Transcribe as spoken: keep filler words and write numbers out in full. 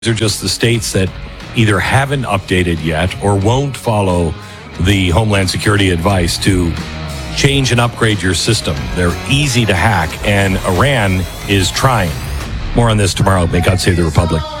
are just the states that either haven't updated yet or won't follow the Homeland Security advice to change and upgrade your system. They're easy to hack, and Iran is trying. More on this tomorrow. May God save the Republic.